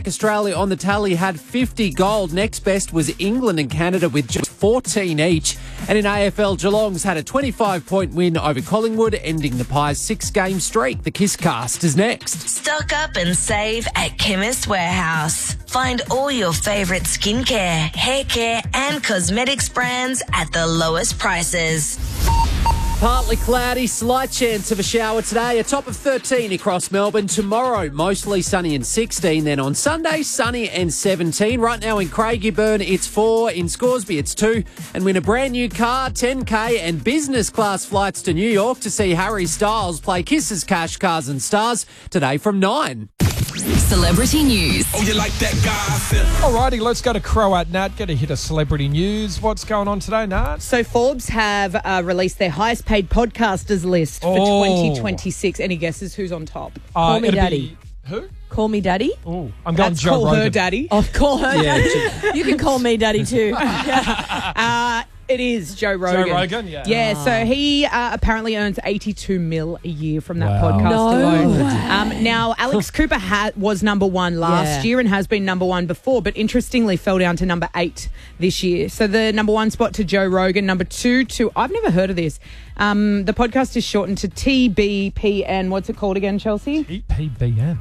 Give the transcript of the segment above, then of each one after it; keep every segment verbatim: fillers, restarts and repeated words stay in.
Rugby-Tech Australia on the tally had fifty gold. Next best was England and Canada with just fourteen each. And in A F L, Geelong's had a twenty-five point win over Collingwood, ending the Pies' six-game streak. The Kisscast is next. Stock up and save at Chemist Warehouse. Find all your favourite skincare, hair care and cosmetics brands at the lowest prices. Partly cloudy, slight chance of a shower today. A top of thirteen across Melbourne. Tomorrow, mostly sunny and sixteen. Then on Sunday, sunny and seventeen. Right now in Craigieburn, it's four. In Scoresby, it's two. And win a brand new car, ten K and business class flights to New York to see Harry Styles play Kisses, Cash, Cars and Stars today from nine. Celebrity news. Oh, you like that gossip? Alrighty, let's go to Croat. Nat, get a hit of celebrity news. What's going on today, Nat? So Forbes have uh, released their highest paid podcasters list for Oh. twenty twenty-six. Any guesses who's on top? Uh, Call me it'll daddy. be- who? Call me daddy. Oh, I'm going That's Joe call Rogan. her daddy. Oh, call her Yeah, daddy. You can call me daddy too. Uh, it is Joe Rogan. Rogan, yeah. Yeah, so he uh, apparently earns eighty-two mil a year from that Wow. podcast No alone. way. Um, now, Alex Cooper ha- was number one last Yeah. year and has been number one before, but interestingly fell down to number eight this year. So the number one spot to Joe Rogan, number two to, I've never heard of this. Um, the podcast is shortened to T B P N. What's it called again, Chelsea? E P B N.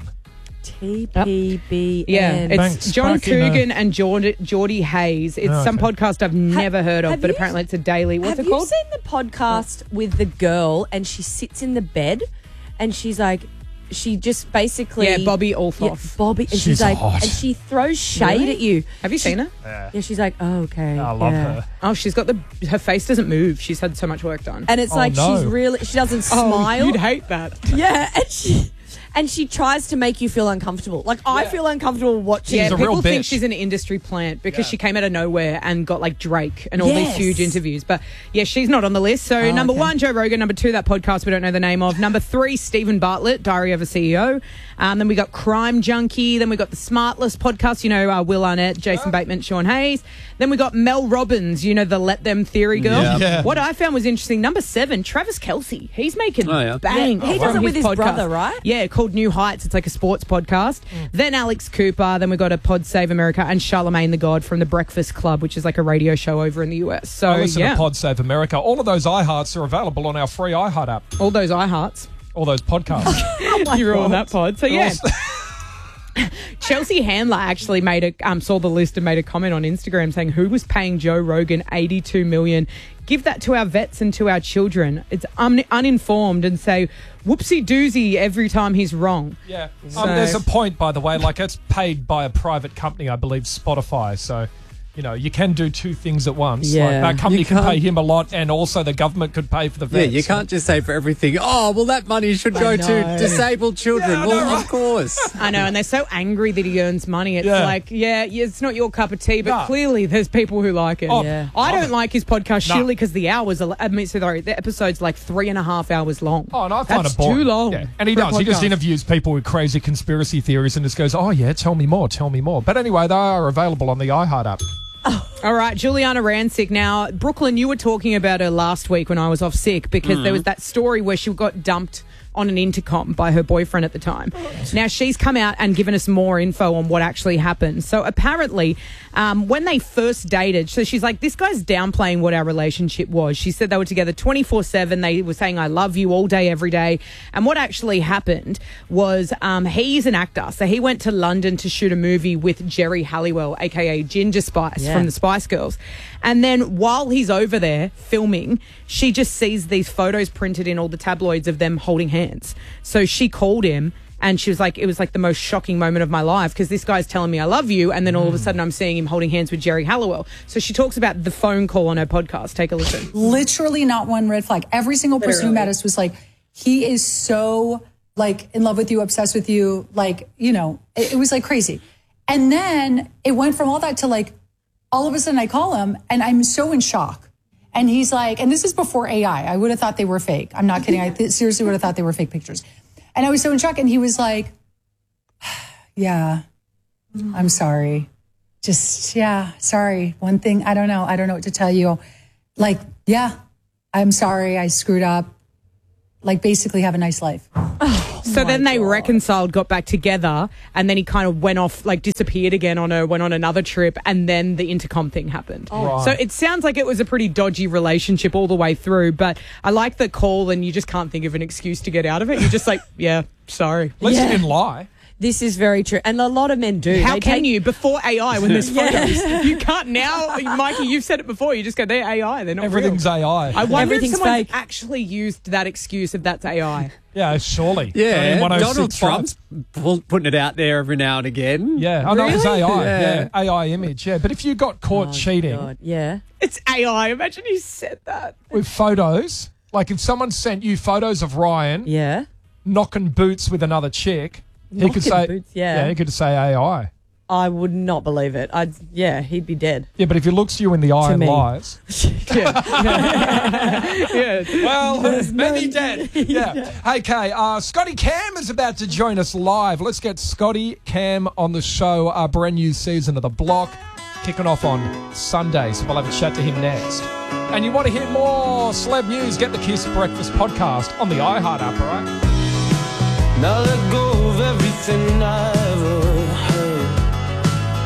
T P B N. Yeah, it's Thanks, John fucking, uh, Coogan and Geordie, Geordie Hayes. It's Oh, some okay. podcast I've never heard of, have but you- apparently it's a daily. What's Have it called? you seen the podcast with the girl and she sits in the bed and she's like, she just basically... Yeah, Bobby Yeah, Althoff. Bobby. And she's, She's like, hot. and she throws shade Really? at you. Have you seen her? Yeah, she's like, oh, okay. I love yeah. her. Oh, she's got the, her face doesn't move. She's had so much work done. And it's Oh, like no. she's really, she doesn't Oh, smile. you'd hate that. Yeah, and she and she tries to make you feel uncomfortable. Like I feel uncomfortable watching. Yeah, a people real think bitch. she's an industry plant because Yeah. she came out of nowhere and got like Drake and all Yes. these huge interviews. But yeah, she's not on the list. So number okay. one, Joe Rogan. Number two, that podcast we don't know the name of. Number three, Stephen Bartlett, Diary of a C E O. Um, then we got Crime Junkie. Then we got the Smartless podcast. You know, uh, Will Arnett, Jason Bateman, Sean Hayes. Then we got Mel Robbins. You know, the Let Them Theory girl. Yeah. Yeah. What I found was interesting. Number seven, Travis Kelce. He's making Oh, yeah. bang. Yeah, he from does it with his podcast. brother, right? Yeah, called New Heights. It's like a sports podcast. Then Alex Cooper. Then we got a Pod Save America and Charlemagne the God from the Breakfast Club, which is like a radio show over in the U S. So I listen yeah, to Pod Save America. All of those iHearts are available on our free iHeart app. all those iHearts. All those podcasts. You're on that pod. So yeah. Also- Chelsea Handler actually made a um, saw the list and made a comment on Instagram saying, who was paying Joe Rogan eighty-two million dollars? Give that to our vets and to our children. It's un- uninformed and say whoopsie doozy every time he's wrong. Yeah. So- Um, there's a point, by the way, like it's paid by a private company, I believe, Spotify. So, you know, you can do two things at once. Yeah. Like that company You can can't- pay him a lot and also the government could pay for the Yeah, vets. you can't just say for everything, oh, well, that money should go to know. disabled children. Yeah, I well, know, of course. I know, and they're so angry that he earns money. It's Yeah. like, yeah, yeah, it's not your cup of tea, but No. clearly there's people who like it. Oh, Yeah. I don't like his podcast, No. surely, because the hours, are, I mean, sorry, the episode's like three and a half hours long. Oh, and I find That's it boring. too long. Yeah. And he for a does. He just podcast. interviews people with crazy conspiracy theories and just goes, oh, yeah, tell me more, tell me more. But anyway, they are available on the iHeart app. All right, Juliana Rancic. Now, Brooklyn, you were talking about her last week when I was off sick because there was that story where she got dumped on an intercom by her boyfriend at the time. Now, she's come out and given us more info on what actually happened. So apparently, um, when they first dated, so she's like, this guy's downplaying what our relationship was. She said they were together twenty-four seven. They were saying, I love you all day, every day. And what actually happened was um, he's an actor. So he went to London to shoot a movie with Jerry Halliwell, a k a. Ginger Spice Yeah. from the Spice Girls. And then while he's over there filming, she just sees these photos printed in all the tabloids of them holding hands. So she called him and she was like, it was like the most shocking moment of my life because this guy's telling me I love you. And then all of a sudden I'm seeing him holding hands with Jerry Halliwell. So she talks about the phone call on her podcast. Take a listen. Literally not one red flag. Every single person who met us was like, he is so like in love with you, obsessed with you. Like, you know, it, it was like crazy. And then it went from all that to like, all of a sudden I call him and I'm so in shock. And he's like, and this is before A I. I would have thought they were fake. I'm not kidding. I th- seriously would have thought they were fake pictures. And I was so in shock. And he was like, yeah, I'm sorry. Just, yeah, sorry. One thing, I don't know. I don't know what to tell you. Like, yeah, I'm sorry. I screwed up. like basically have a nice life. So then they reconciled, got back together, and then he kind of went off, like disappeared again on a went on another trip, and then the intercom thing happened. Right. So it sounds like it was a pretty dodgy relationship all the way through. But I like the call, and you just can't think of an excuse to get out of it. You're just like, yeah, sorry. At least Yeah. he didn't lie. This is very true. And a lot of men do. How They can take- you before A I when there's photos? You can't now, Mikey. You've said it before. You just go, they're A I. They're not Everything's real. A I. I wonder Everything's if someone's fake. actually used that excuse if that's A I. Yeah, surely. I Yeah, mean, one oh six, Donald right? Trump's pu- putting it out there every now and again. Yeah, oh, that was A I. Really? Yeah. Yeah. A I image. Yeah, but if you got caught Oh, cheating God. Yeah. It's A I. Imagine you said that. with photos, like if someone sent you photos of Ryan Yeah. knocking boots with another chick, he Knocking could say, boots, yeah. he could say A I. I would not believe it. I'd, yeah, he'd be dead. Yeah, but if he looks you in the eye To and me. lies, Yeah. well, maybe dead. Yeah. Hey, Kay, uh, Scotty Cam is about to join us live. Let's get Scotty Cam on the show. Our brand new season of The Block kicking off on Sunday, so we'll have a chat to him next. And you want to hear more celeb news, get the Kiss Breakfast podcast on the iHeart app, all right? Now